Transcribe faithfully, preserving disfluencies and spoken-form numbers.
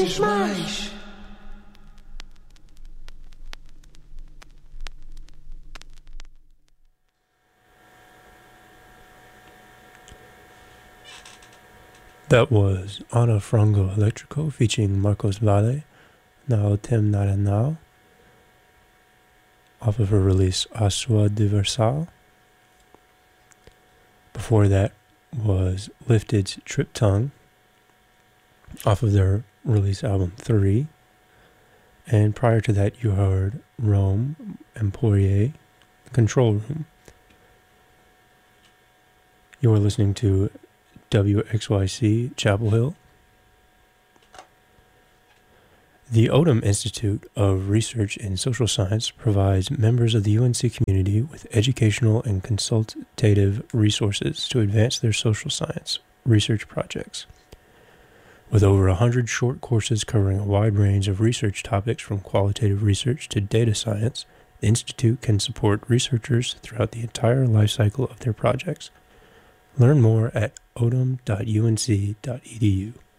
Contes Mais. That was Ana Frango Electrico featuring Marcos Valle, Now Tem Nada Now, off of her release Asua Diversal. Before that was Lifted's Trip Tongue, off of their release album three. And prior to that you heard Rome and Poirier, Control Room. You are listening to W X Y C Chapel Hill. The Odum Institute of Research in Social Science provides members of the U N C community with educational and consultative resources to advance their social science research projects. With over one hundred short courses covering a wide range of research topics from qualitative research to data science, the Institute can support researchers throughout the entire life cycle of their projects. Learn more at odum dot u n c dot e d u.